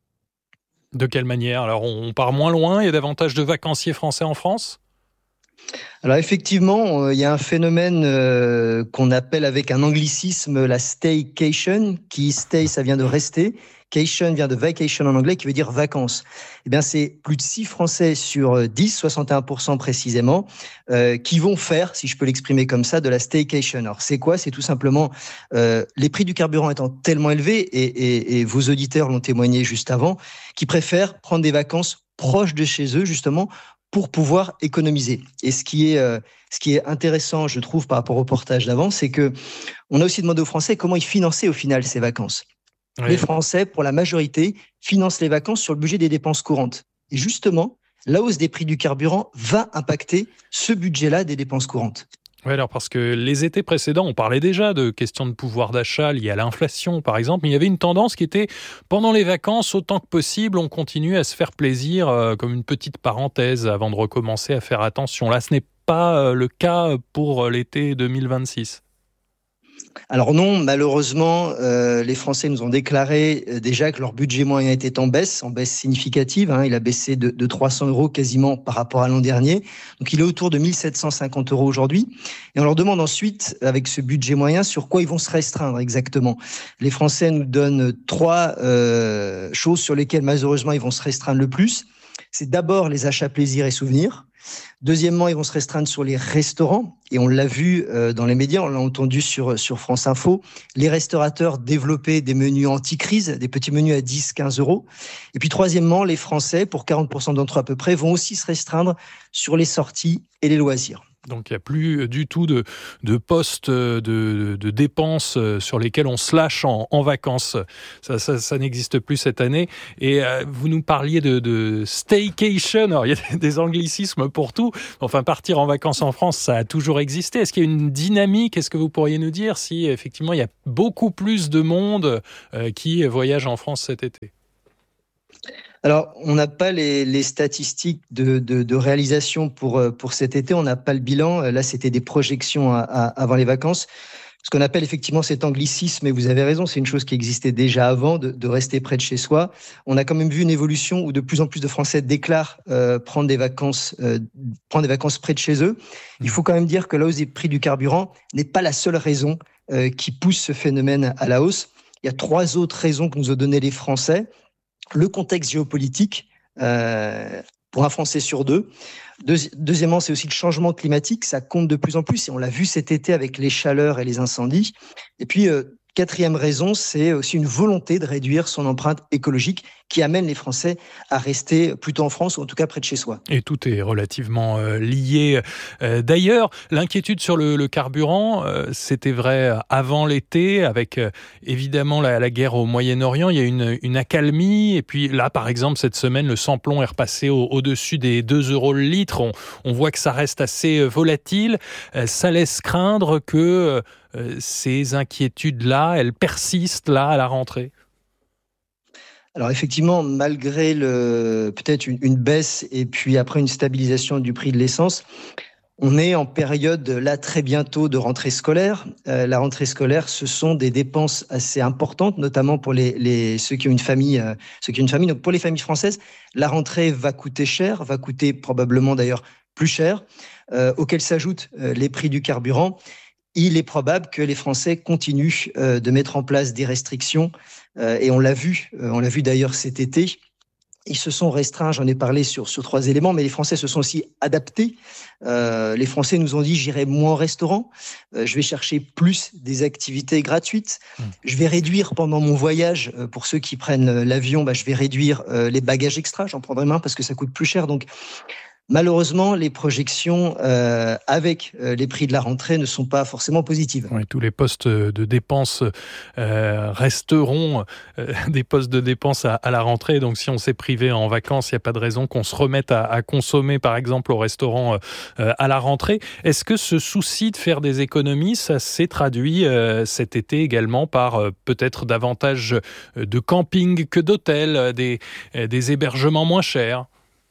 De quelle manière ? Alors on part moins loin, il y a davantage de vacanciers français en France ? Alors effectivement, euh, il y a un phénomène euh, qu'on appelle avec un anglicisme la staycation, qui stay, ça vient de rester, cation vient de vacation en anglais, qui veut dire vacances. Eh bien, c'est plus de six Français sur dix, soixante et un pour cent précisément, euh, qui vont faire, si je peux l'exprimer comme ça, de la staycation. Alors c'est quoi ? C'est tout simplement euh, les prix du carburant étant tellement élevés, et, et, et vos auditeurs l'ont témoigné juste avant, qui préfèrent prendre des vacances proches de chez eux, justement, pour pouvoir économiser. Et ce qui est, euh, ce qui est intéressant, je trouve, par rapport au reportage d'avant, c'est que on a aussi demandé aux Français comment ils finançaient au final ces vacances. Oui. Les Français, pour la majorité, financent les vacances sur le budget des dépenses courantes. Et justement, la hausse des prix du carburant va impacter ce budget-là des dépenses courantes. Oui, alors parce que les étés précédents, on parlait déjà de questions de pouvoir d'achat liées à l'inflation, par exemple, mais il y avait une tendance qui était, pendant les vacances, autant que possible, on continue à se faire plaisir, euh, comme une petite parenthèse, avant de recommencer à faire attention. Là, ce n'est pas euh, le cas pour l'été deux mille vingt-six. Alors non, malheureusement, euh, les Français nous ont déclaré euh, déjà que leur budget moyen était en baisse, en baisse significative. Hein, il a baissé de, de trois cents euros quasiment par rapport à l'an dernier. Donc il est autour de mille sept cent cinquante euros aujourd'hui. Et on leur demande ensuite, avec ce budget moyen, sur quoi ils vont se restreindre exactement. Les Français nous donnent trois euh, choses sur lesquelles malheureusement ils vont se restreindre le plus. C'est d'abord les achats plaisir et souvenirs. Deuxièmement, ils vont se restreindre sur les restaurants. Et on l'a vu euh, dans les médias, on l'a entendu sur, sur France Info. Les restaurateurs développaient des menus anti-crise, des petits menus à dix, quinze euros. Et puis troisièmement, les Français, pour quarante pour cent d'entre eux à peu près, vont aussi se restreindre sur les sorties et les loisirs. Donc il n'y a plus du tout de, de postes de, de, de dépenses sur lesquels on se lâche en, en vacances. Ça, ça, ça n'existe plus cette année. Et euh, vous nous parliez de, de staycation. Alors il y a des anglicismes pour tout. Enfin, partir en vacances en France, ça a toujours existé. Est-ce qu'il y a une dynamique ? Est-ce que vous pourriez nous dire si effectivement il y a beaucoup plus de monde euh, qui voyage en France cet été ? Alors, on n'a pas les, les statistiques de, de, de réalisation pour, pour cet été. On n'a pas le bilan. Là, c'était des projections à, à, avant les vacances. Ce qu'on appelle effectivement cet anglicisme, et vous avez raison, c'est une chose qui existait déjà avant, de, de rester près de chez soi. On a quand même vu une évolution où de plus en plus de Français déclarent euh, prendre des vacances, euh, prendre des vacances près de chez eux. Il faut quand même dire que la hausse des prix du carburant n'est pas la seule raison euh, qui pousse ce phénomène à la hausse. Il y a trois autres raisons que nous ont donné les Français. Le contexte géopolitique, euh, pour un Français sur deux. Deuxi- deuxièmement, c'est aussi le changement climatique, ça compte de plus en plus, et on l'a vu cet été avec les chaleurs et les incendies. Et puis, euh, quatrième raison, c'est aussi une volonté de réduire son empreinte écologique qui amène les Français à rester plutôt en France ou en tout cas près de chez soi. Et tout est relativement euh, lié. Euh, d'ailleurs, l'inquiétude sur le, le carburant, euh, c'était vrai avant l'été, avec euh, évidemment la, la guerre au Moyen-Orient. Il y a une, une accalmie. Et puis là, par exemple, cette semaine, le samplon est repassé au, au-dessus des deux euros le litre. On, on voit que ça reste assez volatile. Euh, ça laisse craindre que euh, ces inquiétudes-là, elles persistent là à la rentrée. Alors effectivement, malgré le, peut-être une, une baisse et puis après une stabilisation du prix de l'essence, on est en période là très bientôt de rentrée scolaire. Euh, la rentrée scolaire, ce sont des dépenses assez importantes, notamment pour les, les ceux qui ont une famille, euh, ceux qui ont une famille. Donc pour les familles françaises, la rentrée va coûter cher, va coûter probablement d'ailleurs plus cher, euh, auquel s'ajoutent euh, les prix du carburant. Il est probable que les Français continuent euh, de mettre en place des restrictions euh, et on l'a vu, euh, on l'a vu d'ailleurs cet été. Ils se sont restreints, j'en ai parlé sur, sur trois éléments, mais les Français se sont aussi adaptés. Euh, les Français nous ont dit, j'irai moins au restaurant, euh, je vais chercher plus des activités gratuites, mmh. je vais réduire pendant mon voyage, euh, pour ceux qui prennent l'avion, bah, je vais réduire euh, les bagages extra, j'en prendrai moins parce que ça coûte plus cher. Donc, malheureusement, les projections euh, avec euh, les prix de la rentrée ne sont pas forcément positives. Oui, tous les postes de dépenses euh, resteront euh, des postes de dépenses à, à la rentrée. Donc, si on s'est privé en vacances, il n'y a pas de raison qu'on se remette à, à consommer, par exemple, au restaurant euh, à la rentrée. Est-ce que ce souci de faire des économies, ça s'est traduit euh, cet été également par euh, peut-être davantage de camping que d'hôtels, des, des hébergements moins chers ?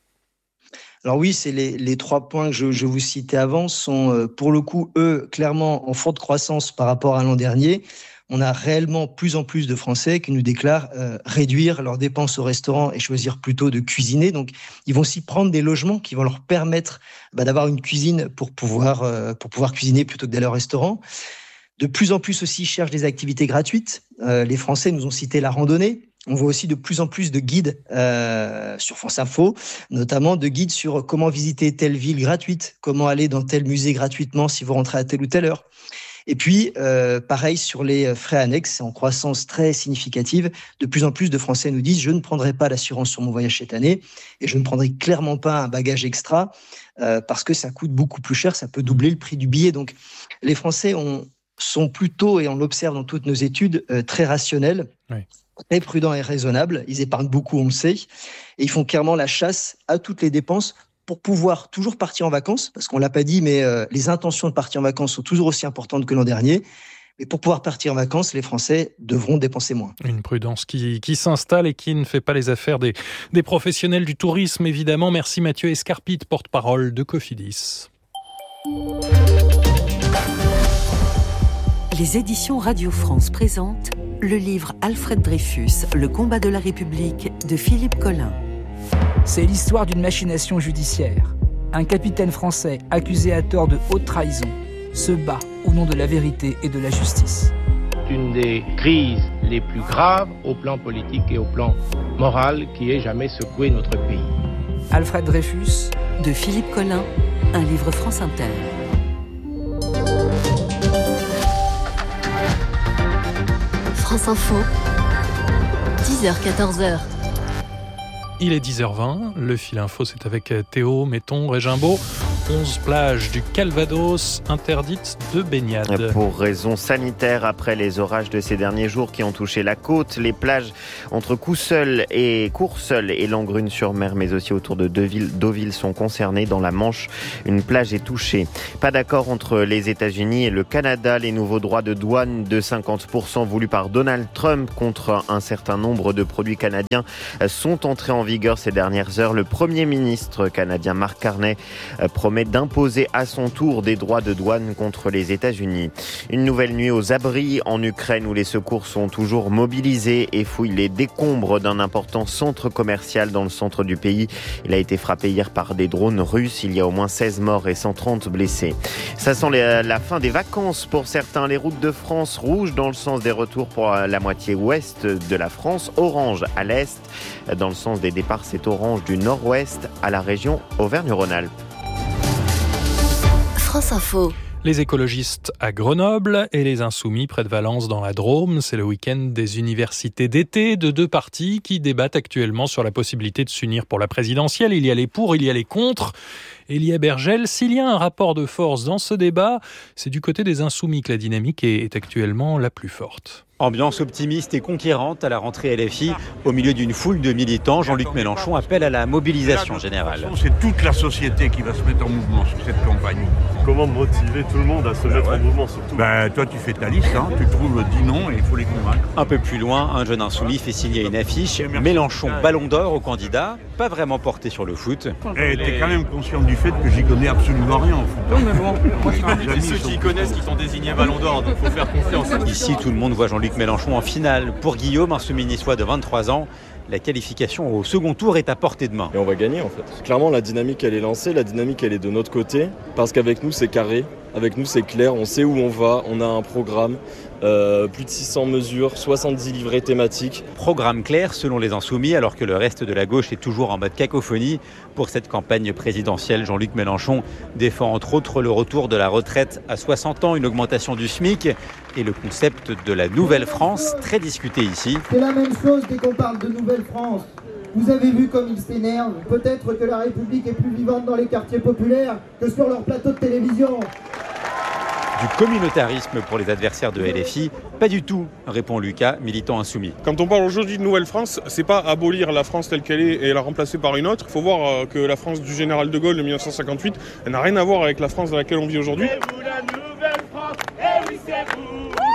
Alors oui, c'est les, les trois points que je, je vous citais avant sont, euh, pour le coup, eux, clairement en forte croissance par rapport à l'an dernier. On a réellement plus en plus de Français qui nous déclarent euh, réduire leurs dépenses au restaurant et choisir plutôt de cuisiner. Donc, ils vont aussi prendre des logements qui vont leur permettre bah, d'avoir une cuisine pour pouvoir, euh, pour pouvoir cuisiner plutôt que d'aller au restaurant. De plus en plus aussi, ils cherchent des activités gratuites. Euh, les Français nous ont cité la randonnée. On voit aussi de plus en plus de guides euh, sur France Info, notamment de guides sur comment visiter telle ville gratuite, comment aller dans tel musée gratuitement si vous rentrez à telle ou telle heure. Et puis, euh, pareil sur les frais annexes, c'est en croissance très significative. De plus en plus de Français nous disent « je ne prendrai pas l'assurance sur mon voyage cette année et je ne prendrai clairement pas un bagage extra euh, parce que ça coûte beaucoup plus cher, ça peut doubler le prix du billet ». Donc, les Français ont, sont plutôt, et on l'observe dans toutes nos études, euh, très rationnels. Oui. Très prudents et raisonnables, ils épargnent beaucoup, on le sait, et ils font clairement la chasse à toutes les dépenses pour pouvoir toujours partir en vacances, parce qu'on l'a pas dit, mais euh, les intentions de partir en vacances sont toujours aussi importantes que l'an dernier. Mais pour pouvoir partir en vacances, les Français devront dépenser moins. Une prudence qui, qui s'installe et qui ne fait pas les affaires des, des professionnels du tourisme, évidemment. Merci Mathieu Escarpit, porte-parole de Cofidis. Les éditions Radio France présentent le livre Alfred Dreyfus, Le combat de la République de Philippe Collin. C'est l'histoire d'une machination judiciaire. Un capitaine français accusé à tort de haute trahison se bat au nom de la vérité et de la justice. Une des crises les plus graves au plan politique et au plan moral qui ait jamais secoué notre pays. Alfred Dreyfus de Philippe Collin, un livre France Inter. France Info, dix heures quatorze heures. Il est dix heures vingt, le fil info c'est avec Théo Metton Régimbaud. onze plages du Calvados interdites de baignade. Pour raisons sanitaires, après les orages de ces derniers jours qui ont touché la côte, les plages entre Cousseul et Courseul et Langrune-sur-Mer, mais aussi autour de Deauville, Deauville sont concernées. Dans la Manche, une plage est touchée. Pas d'accord entre les États-Unis et le Canada. Les nouveaux droits de douane de cinquante pour cent voulus par Donald Trump contre un certain nombre de produits canadiens sont entrés en vigueur ces dernières heures. Le Premier ministre canadien Mark Carney promet d'imposer à son tour des droits de douane contre les États-Unis. Une nouvelle nuit aux abris en Ukraine où les secours sont toujours mobilisés et fouillent les décombres d'un important centre commercial dans le centre du pays. Il a été frappé hier par des drones russes. Il y a au moins seize morts et cent trente blessés. Ça sent la fin des vacances pour certains. Les routes de France rouges dans le sens des retours pour la moitié ouest de la France, orange à l'est. Dans le sens des départs, c'est orange du nord-ouest à la région Auvergne-Rhône-Alpes. France Info. Les écologistes à Grenoble et les insoumis près de Valence dans la Drôme. C'est le week-end des universités d'été de deux partis qui débattent actuellement sur la possibilité de s'unir pour la présidentielle. Il y a les pour, il y a les contre. Elia Bergel, s'il y a un rapport de force dans ce débat, c'est du côté des insoumis que la dynamique est actuellement la plus forte. Ambiance optimiste et conquérante à la rentrée L F I. Au milieu d'une foule de militants, Jean-Luc Mélenchon appelle à la mobilisation générale. C'est toute la société qui va se mettre en mouvement sur cette campagne. Comment motiver tout le monde à se ben mettre ouais. en mouvement surtout ben, toi, tu fais ta liste, hein, tu trouves dix noms et il faut les convaincre. Un peu plus loin, un jeune insoumis fait signer une affiche. Mélenchon, ballon d'or au candidat, pas vraiment porté sur le foot. Et t'es quand même conscient du fait que j'y connais absolument rien en foot. Non, mais bon, moi, je c'est ceux qui y connaissent qui t'ont désigné ballon d'or, donc faut faire confiance. Ici, tout le monde voit Jean-Luc Mélenchon en finale. Pour Guillaume, insoumis niçois de vingt-trois ans, la qualification au second tour est à portée de main. Et on va gagner en fait. Clairement, la dynamique elle est lancée, la dynamique elle est de notre côté, parce qu'avec nous c'est carré, avec nous c'est clair, on sait où on va, on a un programme, euh, plus de six cents mesures, soixante-dix livrets thématiques. Programme clair selon les insoumis, alors que le reste de la gauche est toujours en mode cacophonie. Pour cette campagne présidentielle, Jean-Luc Mélenchon défend entre autres le retour de la retraite à soixante ans, une augmentation du SMIC et le concept de la Nouvelle France, très discuté ici. C'est la même chose dès qu'on parle de Nouvelle France. Vous avez vu comme ils s'énervent. Peut-être que la République est plus vivante dans les quartiers populaires que sur leur plateau de télévision. Du communautarisme pour les adversaires de L F I, pas du tout, répond Lucas, militant insoumis. Quand on parle aujourd'hui de Nouvelle France, c'est pas abolir la France telle qu'elle est et la remplacer par une autre. Il faut voir que la France du général de Gaulle de mille neuf cent cinquante-huit, elle n'a rien à voir avec la France dans laquelle on vit aujourd'hui. C'est vous la Nouvelle France, et oui c'est vous.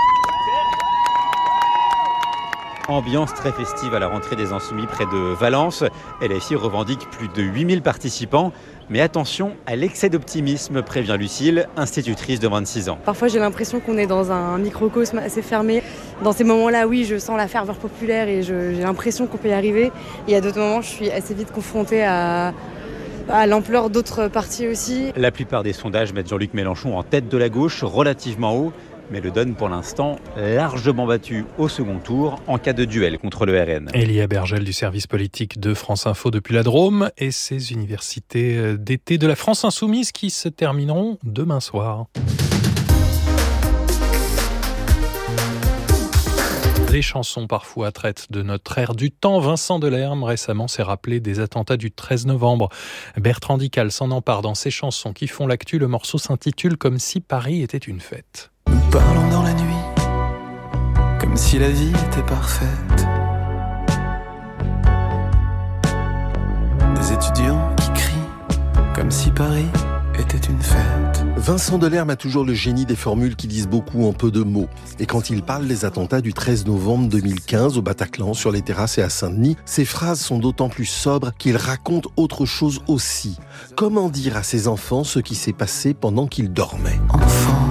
Ambiance très festive à la rentrée des Insoumis près de Valence. L F I revendique plus de huit mille participants. Mais attention à l'excès d'optimisme, prévient Lucille, institutrice de vingt-six ans. Parfois j'ai l'impression qu'on est dans un microcosme assez fermé. Dans ces moments-là, oui, je sens la ferveur populaire et je, j'ai l'impression qu'on peut y arriver. Et à d'autres moments, je suis assez vite confrontée à... à l'ampleur d'autres partis aussi. La plupart des sondages mettent Jean-Luc Mélenchon en tête de la gauche, relativement haut, mais le donne pour l'instant largement battu au second tour en cas de duel contre le R N. Elia Bergel du service politique de France Info depuis la Drôme et ses universités d'été de la France Insoumise qui se termineront demain soir. Les chansons parfois traitent de notre ère du temps. Vincent Delerme récemment s'est rappelé des attentats du treize novembre. Bertrand Dical s'en empare dans ses chansons qui font l'actu. Le morceau s'intitule « Comme si Paris était une fête ». Nous parlons dans la nuit, comme si la vie était parfaite. Des étudiants qui crient, comme si Paris était une fête. Vincent Delerme a toujours le génie des formules qui disent beaucoup en peu de mots. Et quand il parle des attentats du treize novembre deux mille quinze au Bataclan, sur les terrasses et à Saint-Denis, ses phrases sont d'autant plus sobres qu'il raconte autre chose aussi. Comment dire à ses enfants ce qui s'est passé pendant qu'ils dormaient ? Enfants,